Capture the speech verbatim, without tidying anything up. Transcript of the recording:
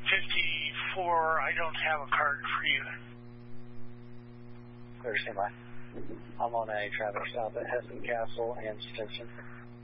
fifty-four, I don't have a card for you. Clear standby. I'm on a traffic stop at Hessen Castle and Stinson.